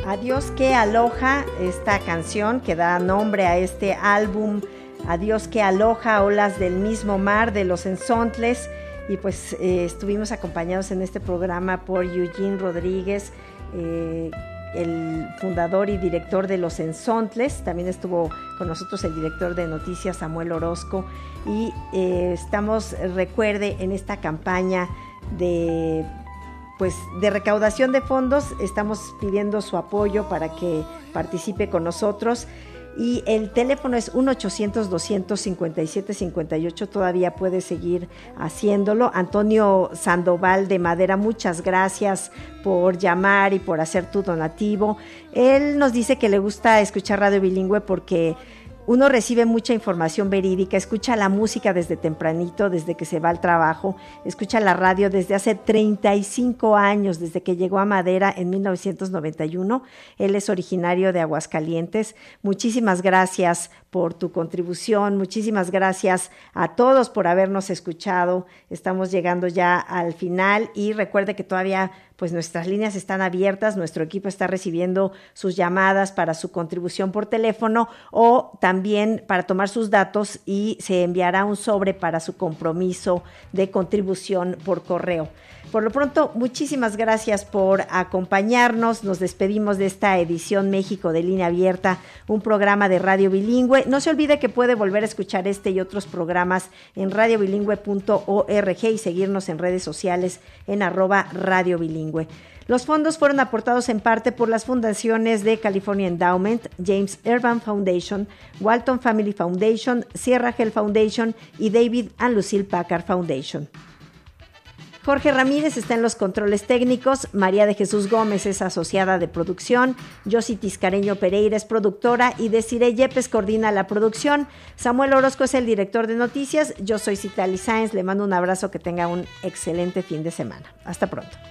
Adiós que aloja, esta canción que da nombre a este álbum, Adiós que aloja, Olas del mismo mar, de Los Enzontles. Y pues estuvimos acompañados en este programa por Eugene Rodríguez, el fundador y director de Los Enzontles. También estuvo con nosotros el director de noticias, Samuel Orozco. Y estamos, recuerde, en esta campaña de recaudación de fondos. Estamos pidiendo su apoyo para que participe con nosotros. Y el teléfono es 1-800-257-58, todavía puede seguir haciéndolo. Antonio Sandoval de Madera, muchas gracias por llamar y por hacer tu donativo. Él nos dice que le gusta escuchar Radio Bilingüe porque uno recibe mucha información verídica, escucha la música desde tempranito, desde que se va al trabajo, escucha la radio desde hace 35 años, desde que llegó a Madera en 1991. Él es originario de Aguascalientes. Muchísimas gracias por tu contribución, muchísimas gracias a todos por habernos escuchado. Estamos llegando ya al final y recuerde que todavía pues nuestras líneas están abiertas, nuestro equipo está recibiendo sus llamadas para su contribución por teléfono o también para tomar sus datos y se enviará un sobre para su compromiso de contribución por correo. Por lo pronto, muchísimas gracias por acompañarnos. Nos despedimos de esta edición México de Línea Abierta, un programa de Radio Bilingüe. No se olvide que puede volver a escuchar este y otros programas en radiobilingüe.org y seguirnos en redes sociales en @Radio Bilingüe. Los fondos fueron aportados en parte por las fundaciones de California Endowment, James Urban Foundation, Walton Family Foundation, Sierra Health Foundation y David and Lucille Packard Foundation. Jorge Ramírez está en los controles técnicos, María de Jesús Gómez es asociada de producción, Yossi Tiscareño Pereira es productora y Desiree Yepes coordina la producción. Samuel Orozco es el director de noticias. Yo soy Citlali Sáenz, le mando un abrazo, que tenga un excelente fin de semana. Hasta pronto.